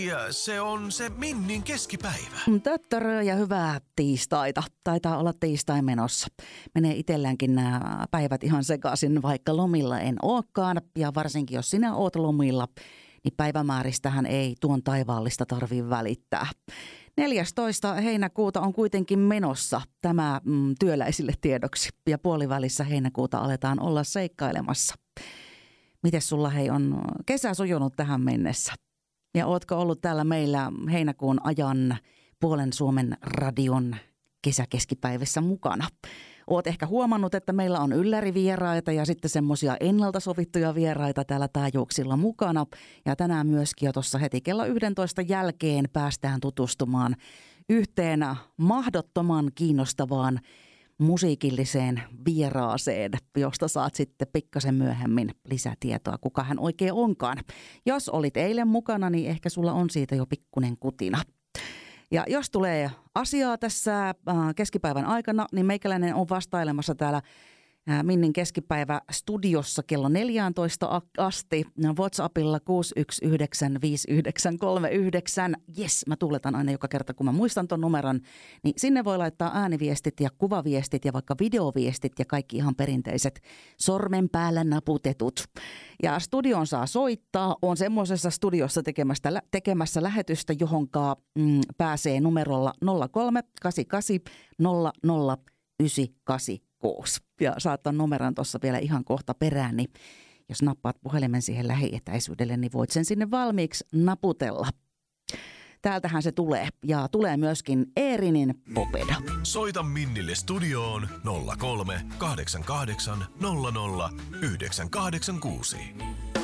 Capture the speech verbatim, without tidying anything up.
Ja se on se Minnin keskipäivä. Töttörö ja hyvää tiistaita. Taitaa olla tiistai menossa. Menee itselläänkin nämä päivät ihan sekaisin, vaikka lomilla en olekaan. Ja varsinkin jos sinä oot lomilla, niin päivämääristähän ei tuon taivaallista tarvitse välittää. neljästoista heinäkuuta on kuitenkin menossa tämä mm, työläisille tiedoksi. Ja puolivälissä heinäkuuta aletaan olla seikkailemassa. Mites sulla hei on kesä sujunut tähän mennessä? Ja ootko ollut täällä meillä heinäkuun ajan Puolen Suomen radion kesäkeskipäivässä mukana? Oot ehkä huomannut, että meillä on yllärivieraita ja sitten semmoisia ennalta sovittuja vieraita täällä taajuuksilla mukana. Ja tänään myöskin jo tuossa heti kello yksitoista jälkeen päästään tutustumaan yhteen mahdottoman kiinnostavaan musiikilliseen vieraaseen, josta saat sitten pikkasen myöhemmin lisätietoa, kuka hän oikein onkaan. Jos olit eilen mukana, niin ehkä sulla on siitä jo pikkunen kutina. Ja jos tulee asiaa tässä keskipäivän aikana, niin meikäläinen on vastailemassa täällä Minnin keskipäivä studiossa kello neljätoista asti WhatsAppilla kuusi yksi yhdeksän viisi yhdeksän kolme yhdeksän. Jes, mä tuuletan aina joka kerta, kun mä muistan ton numeron. Niin sinne voi laittaa ääniviestit ja kuvaviestit ja vaikka videoviestit ja kaikki ihan perinteiset sormen päällä naputetut. Ja studion saa soittaa. On semmoisessa studiossa tekemässä, tekemässä lähetystä, johonka mm, pääsee numerolla nolla kolme kahdeksan kahdeksan nolla nolla yhdeksän kahdeksan kuusi. Ja saat ton numeron tuossa vielä ihan kohta perään, niin jos nappaat puhelimen siihen lähietäisyydelle, niin voit sen sinne valmiiksi naputella. Täältähän se tulee. Ja tulee myöskin Eerinin Popeda. Soita Minnille studioon nolla kolme kahdeksan kahdeksan nolla nolla yhdeksän kahdeksan kuusi.